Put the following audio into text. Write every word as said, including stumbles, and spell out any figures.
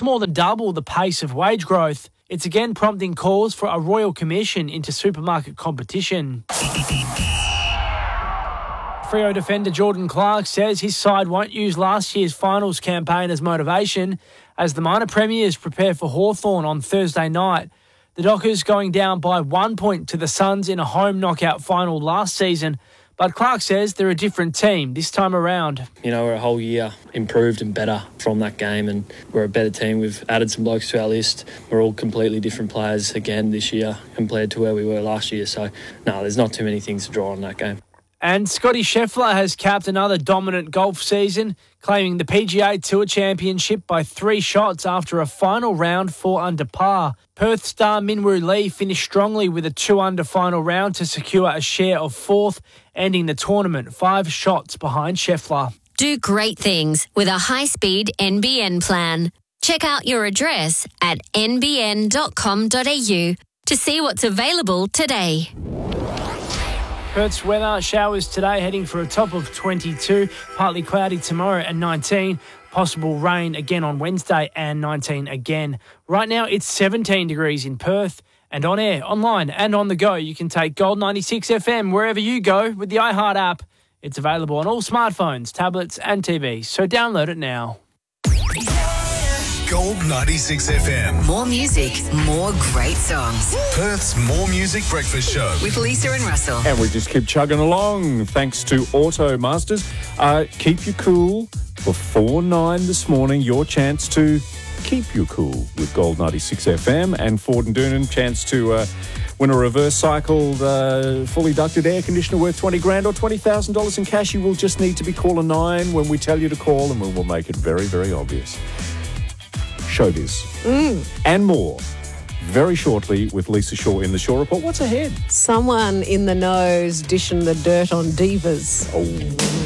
more than double the pace of wage growth. It's again prompting calls for a royal commission into supermarket competition. Freo defender Jordan Clark says his side won't use last year's finals campaign as motivation as the minor premiers prepare for Hawthorn on Thursday night. The Dockers going down by one point to the Suns in a home knockout final last season, but Clark says they're a different team this time around. You know, we're a whole year improved and better from that game, and we're a better team. We've added some blokes to our list. We're all completely different players again this year compared to where we were last year. So, no, there's not too many things to draw on that game. And Scotty Scheffler has capped another dominant golf season, claiming the P G A Tour Championship by three shots after a final round four under par. Perth star Minwoo Lee finished strongly with a two under final round to secure a share of fourth, ending the tournament five shots behind Scheffler. Do great things with a high-speed N B N plan. Check out your address at n b n dot com dot a u to see what's available today. Perth's weather, showers today heading for a top of twenty-two, partly cloudy tomorrow and nineteen. Possible rain again on Wednesday and nineteen again. Right now it's seventeen degrees in Perth, and on air, online and on the go, you can take Gold ninety-six F M wherever you go with the iHeart app. It's available on all smartphones, tablets and T Vs, so download it now. Gold ninety-six F M. More music, more great songs. Perth's More Music Breakfast Show. With Lisa and Russell. And we just keep chugging along thanks to Auto Masters. Uh, keep you cool. Before nine this morning, your chance to keep you cool with Gold ninety-six F M and Ford and Doonan. Chance to uh, win a reverse cycled, uh, fully ducted air conditioner worth twenty grand or twenty thousand dollars in cash. You will just need to be caller nine when we tell you to call, and we will make it very, very obvious. Showbiz Mm. and more very shortly with Lisa Shaw in the Shaw Report. What's ahead? Someone in the nose dishing the dirt on divas. Oh.